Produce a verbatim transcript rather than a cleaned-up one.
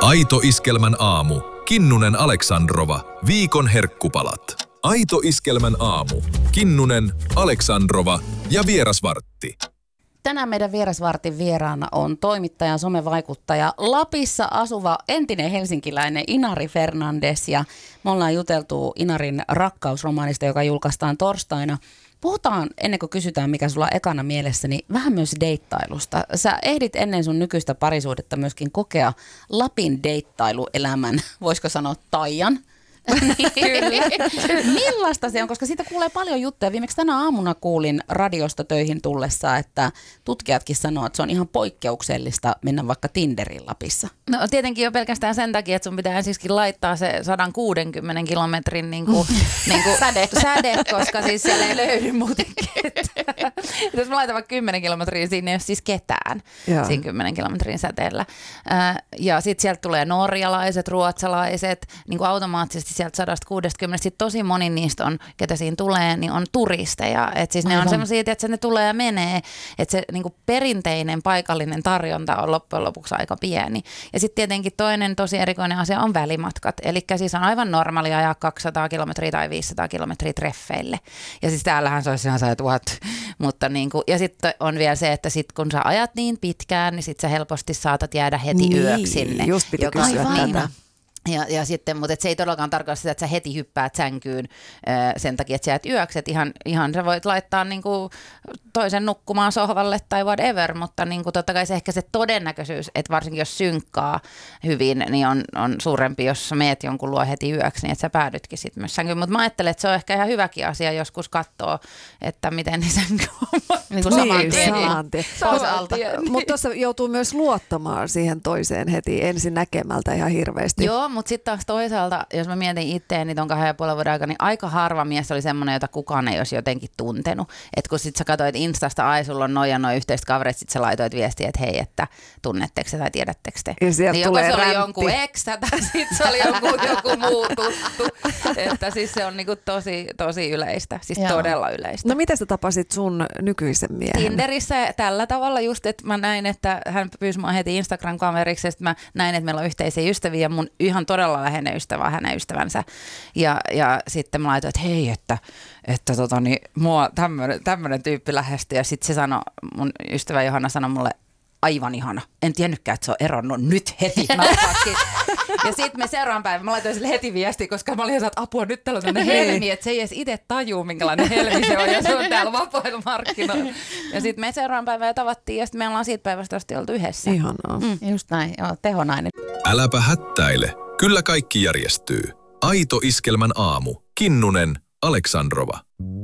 Aito Iskelmän aamu. Kinnunen Aleksandrova. Viikon herkkupalat. Aito Iskelmän aamu. Kinnunen, Aleksandrova ja Vierasvartti. Tänään meidän Vierasvartin vieraana on toimittaja, somevaikuttaja, Lapissa asuva entinen helsinkiläinen Inari Fernandes. Ja me ollaan juteltu Inarin rakkausromaanista, joka julkaistaan torstaina. Puhutaan, ennen kuin kysytään, mikä sulla on ekana mielessä, niin vähän myös deittailusta. Sä ehdit ennen sun nykyistä parisuudetta myöskin kokea Lapin deittailuelämän, voisiko sanoa taian. Kyllä. Millaista se on, koska siitä kuulee paljon juttuja. Viimeksi tänä aamuna kuulin radiosta töihin tullessa, että tutkijatkin sanoo, että se on ihan poikkeuksellista mennä vaikka Tinderin Lapissa. No tietenkin jo pelkästään sen takia, että sun pitää ensiskin laittaa se sata kuusikymmentä kilometrin niinku, niinku säde. säde, koska siis siellä ei löydy muutenkin. Jos mä laitan vaikka kymmenen kilometriä, siinä ei ole siis ketään Joo. siinä kymmenen kilometrin säteellä. Ja sitten sieltä tulee norjalaiset, ruotsalaiset, niin kuin automaattisesti sieltä sata kuusikymmentä, sit tosi moni niistä on, ketä siinä tulee, niin on turisteja. Et siis ne on sellaisia, että ne tulee ja menee, että se niinku perinteinen paikallinen tarjonta on loppujen lopuksi aika pieni. Ja sitten tietenkin toinen tosi erikoinen asia on välimatkat. Eli siis on aivan normaalia ajaa kaksisataa kilometriä tai viisisataa kilometriä treffeille. Ja siis täällähän se olisi ihan että what? Mutta niinku, ja sitten on vielä se, että sit kun sä ajat niin pitkään, niin sit sä helposti saatat jäädä heti niin, yöksi sinne. Just piti kysyä tätä. Ja, ja sitten, mutta se ei todellakaan tarkoita sitä, että sä heti hyppäät sänkyyn äh, sen takia, että sä et yöksi. Et ihan, ihan sä voit laittaa niinku toisen nukkumaan sohvalle tai whatever, mutta niinku totta kai se ehkä se todennäköisyys, että varsinkin jos synkkaa hyvin, niin on, on suurempi, jos sä meet jonkun luo heti yöksi, niin että sä päädytkin sitten myös sänkyyn. Mutta mä ajattelen, että se on ehkä ihan hyväkin asia joskus katsoa, että miten ne sänky on. Niin kuin saman tien. Saman tien. Mutta tuossa joutuu myös luottamaan siihen toiseen heti ensin näkemältä ihan hirveästi. Joo, mutta sitten taas toisaalta, jos mä mietin itseäni ton kahden ja puolen vuoden aikana, niin aika harva mies oli semmoinen, jota kukaan ei olisi jotenkin tuntenut. Että kun sit sä katsoit Instasta, ai sulla on noin ja noin yhteiset kaverit, sit sä laitoit viestiä, että hei, että tunnetteko se tai tiedättekö te. Ja sieltä niin tulee joko se räntti. oli jonkun eksä tai sitten se oli joku, joku muu tuttu. Että siis se on niinku tosi, tosi yleistä, siis Joo. todella yleistä. No miten sä tapasit sun nykyisen miehen? Tinderissä tällä tavalla just, että mä näin, että hän pyysi mua heti Instagram-kaveriksi, ja sitten mä näin, että meillä on yhteisiä ystäviä ja mun ihan todella läheinen ystävä, hänen ystävänsä. Ja, ja sitten mä laitoin, että hei, että, että tota, niin, mua tämmöinen tyyppi lähestyi. Ja sitten se sanoi, mun ystävä Johanna sanoi mulle, aivan ihana. En tiennytkään, että se on eronnut nyt heti. Ja sitten me seuraavan päivän, mä laitoin sille heti viesti, koska mä olin saanut apua, nyt täällä on tämmöinen helmi, että se ei edes itse tajuu, minkälainen helmi se on, ja se on täällä vapailla markkinoilla. Ja sitten me seuraavan päivän tavattiin, ja sitten me ollaan siitä päivästä asti oltu yhdessä. Ihanaa. Mm. Just näin, joo, tehonainen. Äläpä hättäile. Kyllä kaikki järjestyy. Aito Iskelmän aamu. Kinnunen, Aleksandrova.